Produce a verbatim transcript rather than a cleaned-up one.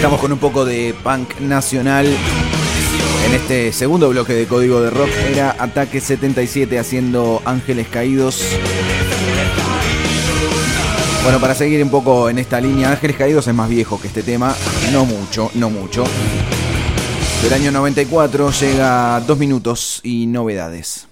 Estamos con un poco de punk nacional. En este segundo bloque de Código de Rock era Ataque setenta y siete haciendo Ángeles Caídos. Bueno, para seguir un poco en esta línea, Ángeles Caídos es más viejo que este tema, no mucho, no mucho. Del año noventa y cuatro llega Dos Minutos y Novedades.